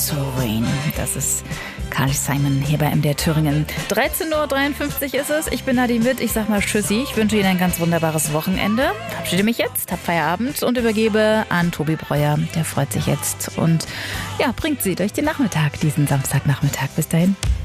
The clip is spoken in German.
Rain. Das ist Carly Simon hier bei MDR Thüringen. 13:53 Uhr ist es. Ich bin Nadine Witt. Ich sag mal Tschüssi. Ich wünsche Ihnen ein ganz wunderbares Wochenende. Verabschiede mich jetzt, hab Feierabend und übergebe an Tobi Breuer. Der freut sich jetzt und ja, bringt Sie durch den Nachmittag, diesen Samstagnachmittag. Bis dahin.